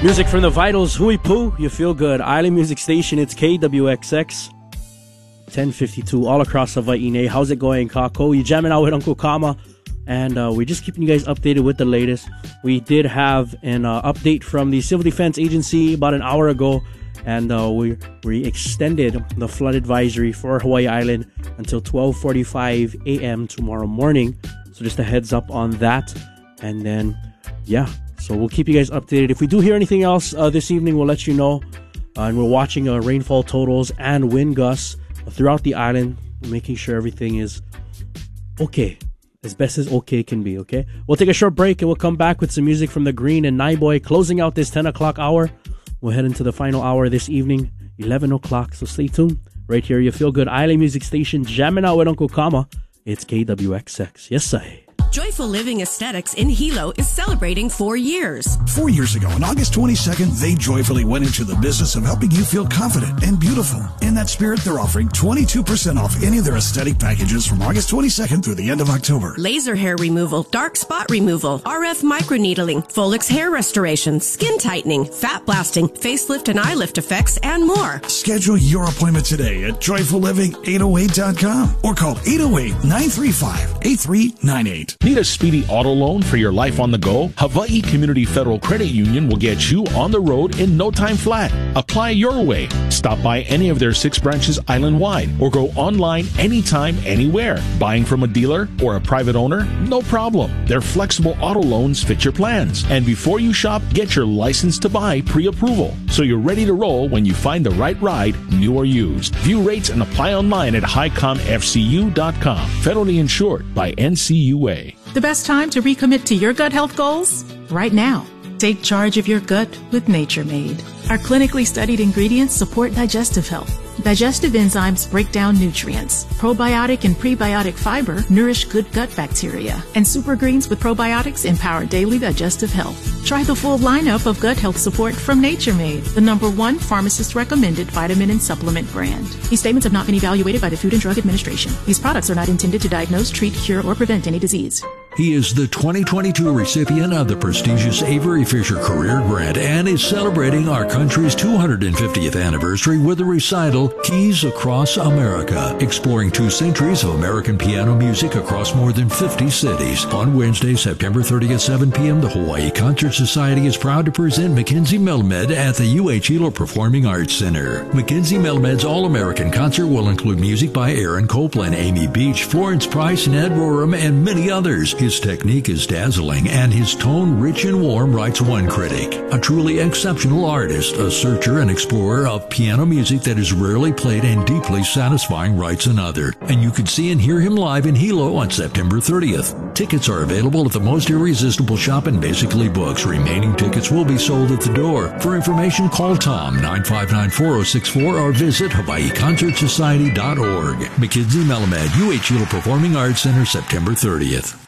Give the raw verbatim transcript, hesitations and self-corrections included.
Music from the Vitals, Hui Poo, You Feel Good. Island Music Station, it's K W X X. ten fifty-two all across Hawaii. How's it going, Kako? You jamming out with Uncle Kama. And uh, we're just keeping you guys updated with the latest. We did have an uh, update from the Civil Defense Agency about an hour ago. And uh, we, we extended the flood advisory for Hawaii Island until twelve forty-five a.m. tomorrow morning. So just a heads up on that. And then, yeah. So we'll keep you guys updated. If we do hear anything else uh, this evening, we'll let you know. Uh, and we're watching uh, rainfall totals and wind gusts throughout the island, making sure everything is okay, as best as okay can be, okay? We'll take a short break and we'll come back with some music from The Green and Naiboy, closing out this ten o'clock hour. We'll head into the final hour this evening, eleven o'clock. So stay tuned. Right here, You Feel Good Island Music Station, jamming out with Uncle Kama. It's K W X X. Yes, sir. Joyful Living Aesthetics in Hilo is celebrating four years. Four years ago, on August twenty-second, they joyfully went into the business of helping you feel confident and beautiful. In that spirit, they're offering twenty-two percent off any of their aesthetic packages from August twenty-second through the end of October. Laser hair removal, dark spot removal, R F microneedling, Folix hair restoration, skin tightening, fat blasting, facelift and eye lift effects, and more. Schedule your appointment today at joyful living eight oh eight dot com or call eight oh eight, nine three five, eight three nine eight. Need a speedy auto loan for your life on the go? Hawaii Community Federal Credit Union will get you on the road in no time flat. Apply your way. Stop by any of their six branches island-wide or go online anytime, anywhere. Buying from a dealer or a private owner? No problem. Their flexible auto loans fit your plans. And before you shop, get your license to buy pre-approval so you're ready to roll when you find the right ride, new or used. View rates and apply online at hi com f c u dot com. Federally insured by N C U A. The best time to recommit to your gut health goals? Right now. Take charge of your gut with Nature Made. Our clinically studied ingredients support digestive health. Digestive enzymes break down nutrients. Probiotic and prebiotic fiber nourish good gut bacteria. And super greens with probiotics empower daily digestive health. Try the full lineup of gut health support from Nature Made, the number one pharmacist-recommended vitamin and supplement brand. These statements have not been evaluated by the Food and Drug Administration. These products are not intended to diagnose, treat, cure, or prevent any disease. He is the twenty twenty-two recipient of the prestigious Avery Fisher Career Grant and is celebrating our country's two hundred fiftieth anniversary with a recital, Keys Across America, exploring two centuries of American piano music across more than fifty cities. On Wednesday, September thirtieth, seven p.m., the Hawaii Concert Society is proud to present Mackenzie Melamed at the U H Hilo Performing Arts Center. Mackenzie Melamed's All-American Concert will include music by Aaron Copland, Amy Beach, Florence Price, Ned Rorem, and many others. His technique is dazzling and his tone rich and warm, writes one critic. A truly exceptional artist, a searcher and explorer of piano music that is rarely played and deeply satisfying, writes another. And you can see and hear him live in Hilo on September thirtieth. Tickets are available at the Most Irresistible Shop and Basically Books. Remaining tickets will be sold at the door. For information, call Tom nine five nine, four oh six four or visit Hawaii Concert Society dot org. Mackenzie Melamed, U H Hilo Performing Arts Center, September thirtieth.